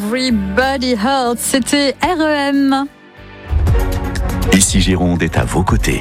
Everybody Hurts, c'était REM. Ici Gironde est à vos côtés.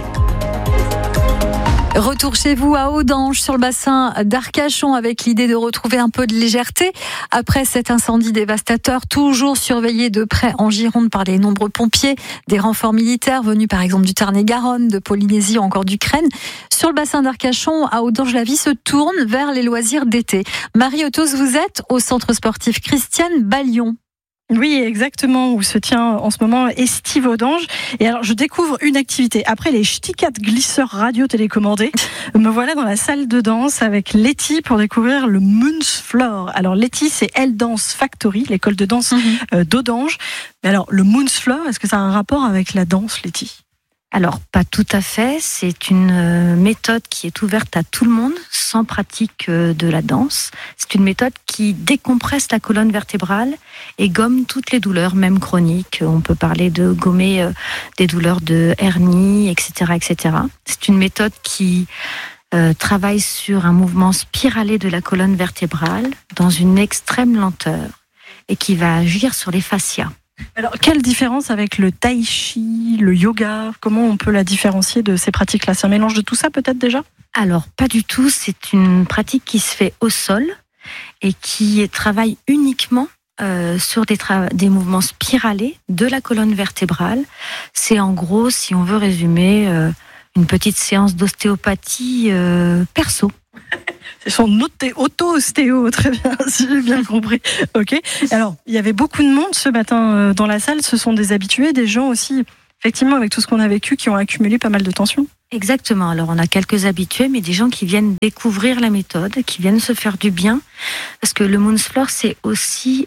Retour chez vous à Audange sur le bassin d'Arcachon avec l'idée de retrouver un peu de légèreté après cet incendie dévastateur, toujours surveillé de près en Gironde par les nombreux pompiers, des renforts militaires venus par exemple du Tarn-et-Garonne, de Polynésie ou encore d'Ukraine. Sur le bassin d'Arcachon, à Audange, la vie se tourne vers les loisirs d'été. Marie Autos, vous êtes au centre sportif Christiane Ballion. Oui, exactement, où se tient en ce moment Estive Audange. Et alors, je découvre une activité. Après les ch'ticades glisseurs radio télécommandés, me voilà dans la salle de danse avec Letty pour découvrir le Moonsfloor. Alors, Letty, c'est Elle Dance Factory, l'école de danse d'Audange. Mais alors, le Moonsfloor, est-ce que ça a un rapport avec la danse, Letty ? Alors, pas tout à fait. C'est une méthode qui est ouverte à tout le monde, sans pratique de la danse. C'est une méthode qui décompresse la colonne vertébrale et gomme toutes les douleurs, même chroniques. On peut parler de gommer des douleurs de hernie, etc., etc. C'est une méthode qui travaille sur un mouvement spiralé de la colonne vertébrale dans une extrême lenteur et qui va agir sur les fascias. Alors, quelle différence avec le tai chi, le yoga ? Comment on peut la différencier de ces pratiques-là ? C'est un mélange de tout ça peut-être déjà ? Alors, pas du tout. C'est une pratique qui se fait au sol et qui travaille uniquement sur des mouvements spiralés de la colonne vertébrale. C'est en gros, si on veut résumer, une petite séance d'ostéopathie perso. C'est son auto-ostéo, très bien, si j'ai bien compris. Ok. Alors, il y avait beaucoup de monde ce matin dans la salle. Ce sont des habitués, des gens aussi, effectivement, avec tout ce qu'on a vécu, qui ont accumulé pas mal de tensions. Exactement. Alors, on a quelques habitués, mais des gens qui viennent découvrir la méthode, qui viennent se faire du bien. Parce que le Moonsfloor, c'est aussi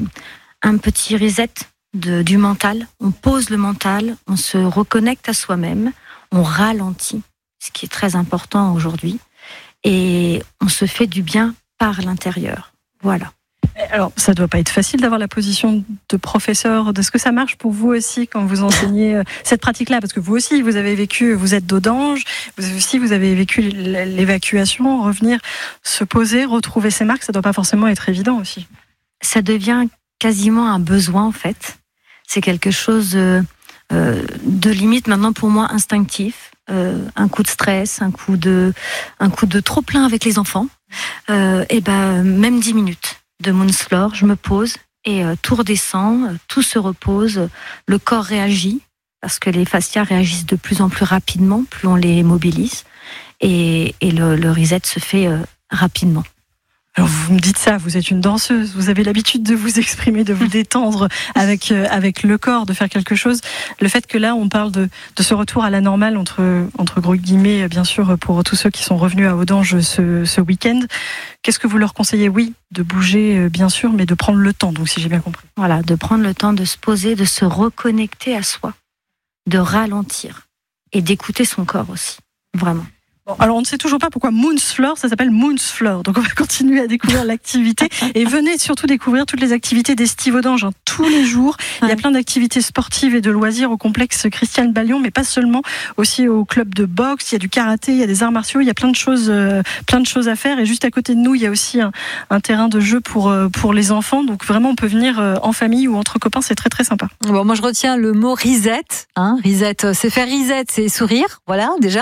un petit reset du mental. On pose le mental, on se reconnecte à soi-même, on ralentit, ce qui est très important aujourd'hui. Et on se fait du bien par l'intérieur. Voilà. Alors, ça doit pas être facile d'avoir la position de professeur. Est-ce que ça marche pour vous aussi quand vous enseignez cette pratique-là ? Parce que vous aussi, vous avez vécu, vous êtes d'Audange, vous avez vécu l'évacuation, revenir, se poser, retrouver ses marques, ça doit pas forcément être évident aussi. Ça devient quasiment un besoin, en fait. C'est quelque chose de limite maintenant pour moi instinctif. Un coup de stress, un coup de trop plein avec les enfants, et même 10 minutes de Moonsfloor, je me pose et tout redescend, tout se repose, le corps réagit parce que les fascias réagissent de plus en plus rapidement, plus on les mobilise et le reset se fait rapidement. Alors vous me dites ça, vous êtes une danseuse, vous avez l'habitude de vous exprimer, de vous détendre avec le corps, de faire quelque chose. Le fait que là on parle de ce retour à la normale entre gros guillemets, bien sûr, pour tous ceux qui sont revenus à Audange ce week-end, qu'est-ce que vous leur conseillez ? Oui, de bouger bien sûr, mais de prendre le temps, donc si j'ai bien compris. Voilà, de prendre le temps de se poser, de se reconnecter à soi, de ralentir et d'écouter son corps aussi, vraiment. Alors, on ne sait toujours pas pourquoi Moonsfloor, ça s'appelle Moonsfloor. Donc, on va continuer à découvrir l'activité. Et venez surtout découvrir toutes les activités d'Estive Audange. Tous les jours, il y a plein d'activités sportives et de loisirs au complexe Christiane Ballion, mais pas seulement. Aussi au club de boxe, il y a du karaté, il y a des arts martiaux, il y a plein de choses à faire. Et juste à côté de nous, il y a aussi un terrain de jeu pour les enfants. Donc, vraiment, on peut venir en famille ou entre copains. C'est très, très sympa. Bon, moi, je retiens le mot reset. Reset, c'est faire reset, c'est sourire. Voilà, déjà.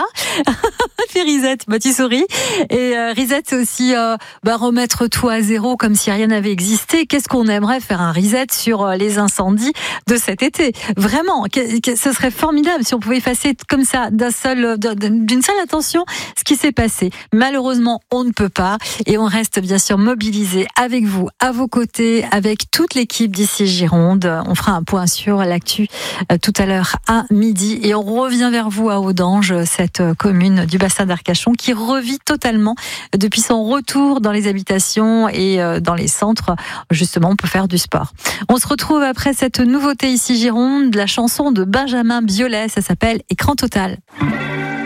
Reset, tu souris. Et reset, c'est aussi remettre tout à zéro comme si rien n'avait existé. Qu'est-ce qu'on aimerait faire un reset sur les incendies de cet été ? Vraiment, ce serait formidable si on pouvait effacer comme ça d'une seule attention ce qui s'est passé. Malheureusement, on ne peut pas et on reste bien sûr mobilisé avec vous, à vos côtés, avec toute l'équipe d'ici Gironde. On fera un point sur l'actu tout à l'heure à midi et on revient vers vous à Audange, cette commune du bassin d'Arcachon qui revit totalement depuis son retour dans les habitations et dans les centres. Justement, on peut faire du sport. On se retrouve après cette nouveauté ici Gironde, la chanson de Benjamin Biolay, ça s'appelle Écran Total.